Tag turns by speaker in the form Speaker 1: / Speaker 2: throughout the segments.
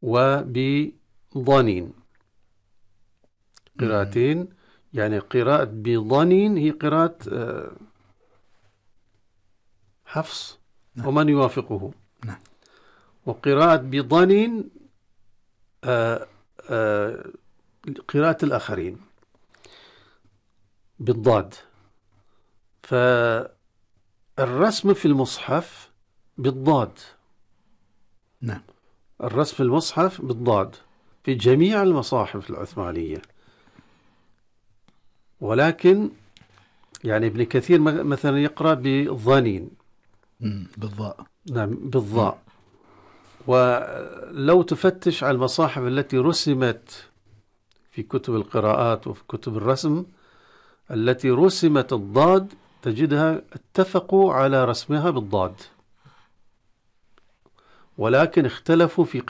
Speaker 1: وبضنين، قراءتين. يعني قراءة بضنين هي قراءة حفص ومن يوافقه، وقراءة بضنين قراءة الآخرين بالضاد. فالرسم في المصحف بالضاد.
Speaker 2: نعم،
Speaker 1: الرسم في المصحف بالضاد في جميع المصاحف العثمانية. ولكن يعني ابن كثير مثلا يقرأ بالضانين
Speaker 2: بالضاء.
Speaker 1: نعم بالضاء. ولو تفتش على المصاحف التي رسمت في كتب القراءات وفي كتب الرسم التي رسمت الضاد تجدها اتفقوا على رسمها بالضاد، ولكن اختلفوا في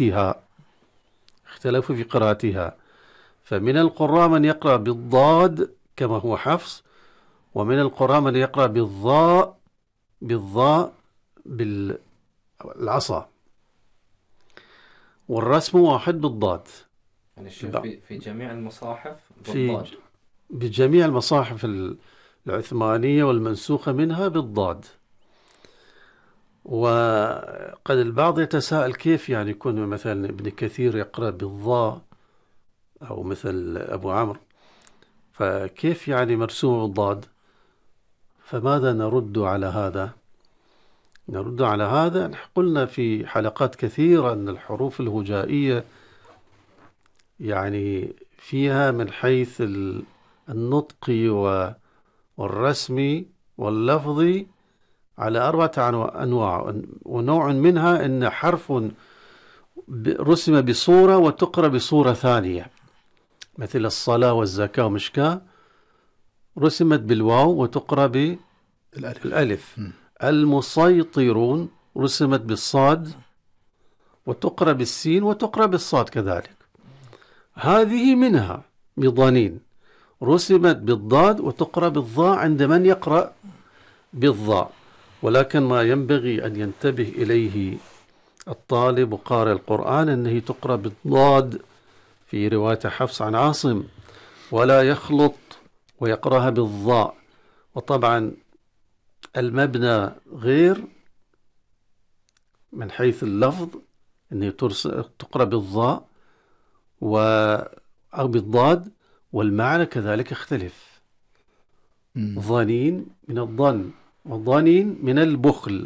Speaker 1: قراءتها. فمن القراء من يقرأ بالضاد كما هو حفص، ومن القراء من يقرأ بالضاء بالعصا، والرسم واحد بالضاد.
Speaker 3: يعني في جميع المصاحف بالضاد،
Speaker 1: بجميع المصاحف العثمانية والمنسوخة منها بالضاد. وقد البعض يتساءل كيف يعني يكون مثلا ابن كثير يقرأ بالضاء أو مثل أبو عمرو، فكيف يعني مرسوم بالضاد؟ فماذا نرد على هذا؟ نرد على هذا، قلنا في حلقات كثيرة أن الحروف الهجائية يعني فيها من حيث النطق والرسم واللفظ على 4 أنواع، ونوع منها أن حرف رسم بصورة وتقرأ بصورة ثانية، مثل الصلاة والزكاة ومشكاة رسمت بالواو وتقرأ بالألف. المسيطرون رسمت بالصاد وتقرأ بالسين وتقرأ بالصاد كذلك. هذه منها بضانين رسمت بالضاد وتقرأ بالضاء عند من يقرأ بالضاء. ولكن ما ينبغي أن ينتبه إليه الطالب وقارئ القرآن أنه تقرأ بالضاد في رواية حفص عن عاصم، ولا يخلط ويقرأها بالضاء. وطبعا المبنى غير من حيث اللفظ أنه تقرأ بالضاء أو بالضاد، والمعنى كذلك يختلف. ظنين من الظن وظنين من البخل،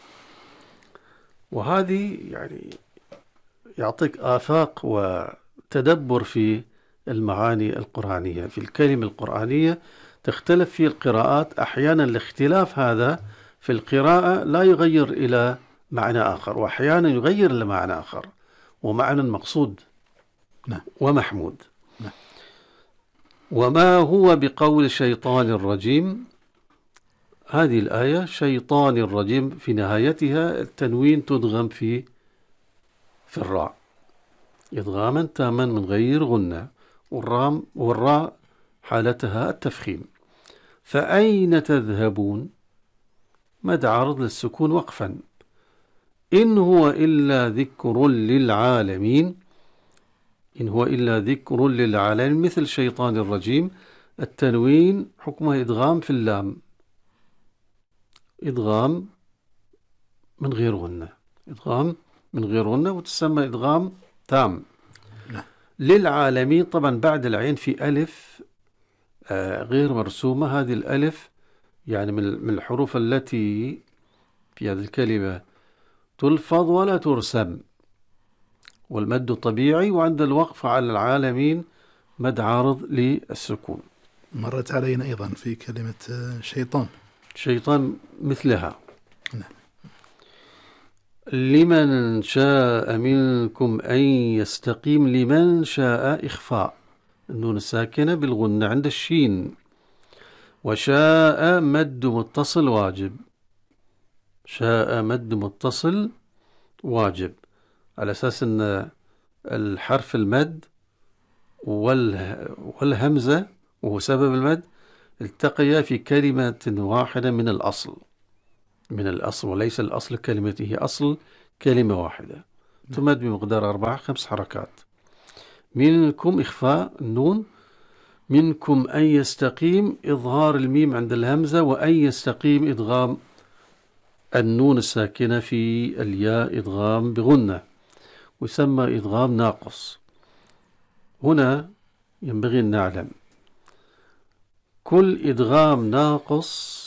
Speaker 1: وهذه يعني يعطيك آفاق وتدبر في المعاني القرآنية. في الكلمة القرآنية تختلف في القراءات، أحيانا الاختلاف هذا في القراءة لا يغير إلى معنى آخر، وأحيانا يغير إلى معنى آخر ومعنى مقصود ومحمود. وما هو بقول الشيطان الرجيم، هذه الآية شيطان الرجيم في نهايتها التنوين تدغم في الراء إدغاما تاما من غير غنة، والراء حالتها التفخيم. فأين تذهبون مد عرض للسكون وقفا. إن هو إلا ذكر للعالمين، إن هو إلا ذكر للعالمين مثل شيطان الرجيم التنوين حكمه إدغام في اللام، إدغام من غير غنة، إدغام من غير غنة وتسمى إدغام تام. للعالمين طبعا بعد العين في ألف غير مرسومة. هذه الألف يعني من الحروف التي في هذه الكلمة تلفظ ولا ترسم، والمد طبيعي، وعند الوقف على العالمين مد عارض للسكون.
Speaker 2: مرت علينا أيضا في كلمة
Speaker 1: شيطان مثلها. لمن شاء منكم أن يستقيم، لمن شاء إخفاء النون الساكنة بالغنة عند الشين، وشاء مد متصل واجب، شاء مد متصل واجب على أساس أن الحرف المد والهمزة وهو سبب المد التقيا في كلمة واحدة من الأصل، وليس الأصل كلمته، أصل كلمة واحدة تمد بمقدار 4-5 حركات. منكم إخفاء النون، منكم أن يستقيم إظهار الميم عند الهمزة، وأن يستقيم إدغام النون الساكنة في الياء إدغام بغنة، ويسمى إدغام ناقص. هنا ينبغي أن نعلم كل إدغام ناقص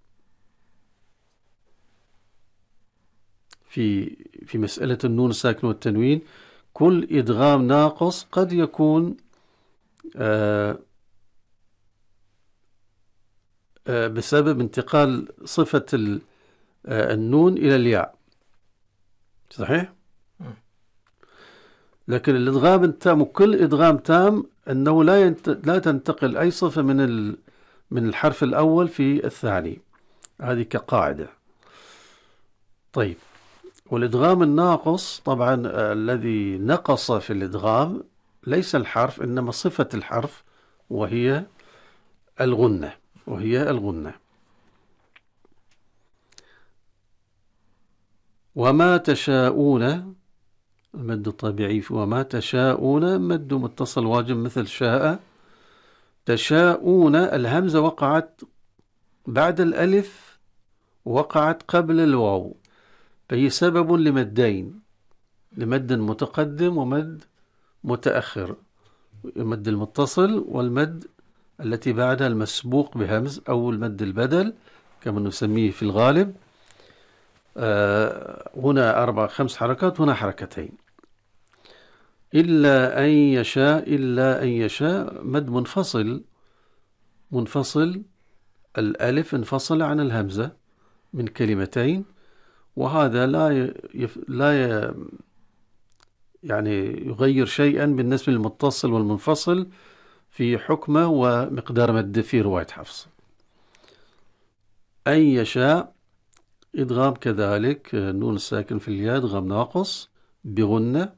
Speaker 1: في مسألة النون الساكنة والتنوين، كل إدغام ناقص قد يكون بسبب انتقال صفة النون إلى الياء، صحيح؟ لكن الإدغام التام، وكل إدغام تام أنه لا تنتقل أي صفة من الحرف الأول في الثاني، هذه كقاعدة. طيب، والإدغام الناقص طبعا الذي نقص في الإدغام ليس الحرف إنما صفة الحرف، وهي الغنة. وما تشاءون، المد الطبيعي وما تشاءون مد متصل واجب مثل شاء. تشاءون الهمزة وقعت بعد الألف، وقعت قبل الواو، فهي سبب لمدين، لمد متقدم ومد متأخر، المد المتصل والمد التي بعدها المسبوق بهمز أو المد البدل كما نسميه في الغالب. هنا 4-5 حركات، هنا حركتين. إلا أن يشاء مد منفصل، الألف انفصل عن الهمزة من كلمتين، وهذا لا يعني يغير شيئا بالنسبة للمتصل والمنفصل في حكمه ومقدار مد في رواية حفص. أن يشاء إدغام كذلك النون الساكن في الياء إدغام ناقص بغنة.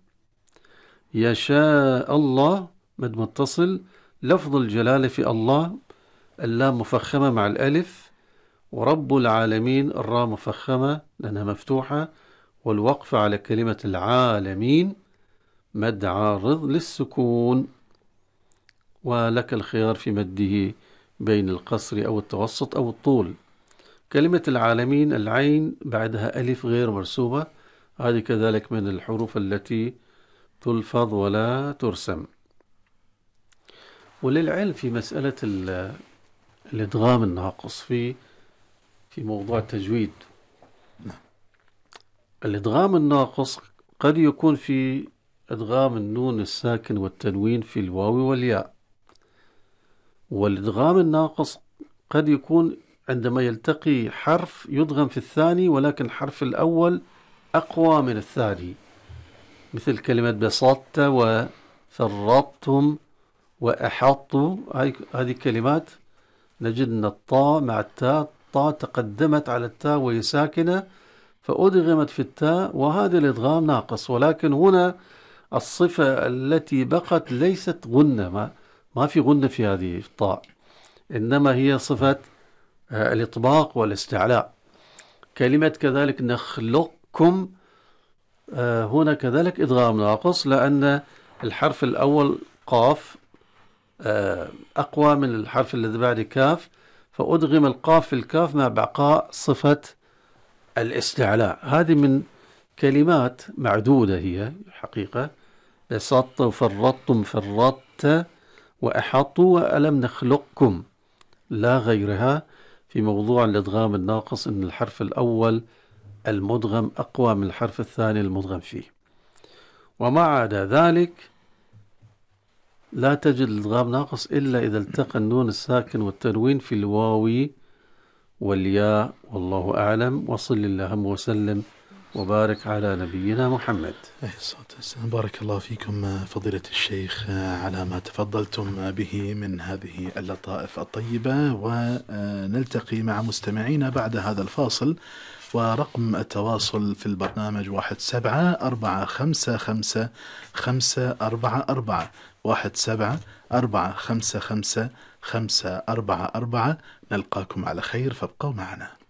Speaker 1: يشاء الله مد متصل، لفظ الجلالة في الله اللام مفخمة مع الألف، ورب العالمين الراء مفخمة لأنها مفتوحة، والوقف على كلمة العالمين مد عارض للسكون، ولك الخيار في مده بين القصر أو التوسط أو الطول. كلمة العالمين العين بعدها ألف غير مرسومة، هذه كذلك من الحروف التي تلفظ ولا ترسم. وللعلم في مسألة الإدغام الناقص في موضوع التجويد، الإدغام الناقص قد يكون في إدغام النون الساكن والتنوين في الواو والياء، والإدغام الناقص قد يكون عندما يلتقي حرف يدغم في الثاني ولكن الحرف الأول أقوى من الثاني، مثل كلمة بسطت وفرطتم وأحطوا. هذه كلمات نجد أن الطاء مع التاء، الطاء تقدمت على التاء وهي ساكنة فأدغمت في التاء، وهذا الإدغام ناقص. ولكن هنا الصفة التي بقت ليست غنة، ما في غنة في هذه الطاء، إنما هي صفة الإطباق والاستعلاء. كلمة كذلك نخلقكم، هنا كذلك إدغام ناقص، لأن الحرف الأول قاف أقوى من الحرف الذي بعد كاف، فأدغم القاف في الكاف مع بقاء صفة الاستعلاء. هذه من كلمات معدودة هي حقيقة، بسطت وفرطتم فرطت وأحطوا وألم نخلقكم، لا غيرها. في موضوع الإدغام الناقص إن الحرف الأول المدغم أقوى من الحرف الثاني المدغم فيه. وما عدا ذلك لا تجد الإدغام ناقص إلا إذا التقى النون الساكن والتنوين في الواو والياء. والله أعلم، وصل اللهم وسلم وبارك على نبينا محمد.
Speaker 2: بارك الله فيكم فضيلة الشيخ على ما تفضلتم به من هذه اللطائف الطيبة، ونلتقي مع مستمعينا بعد هذا الفاصل. ورقم التواصل في البرنامج 17455544 17455544. نلقاكم على خير، فابقوا معنا.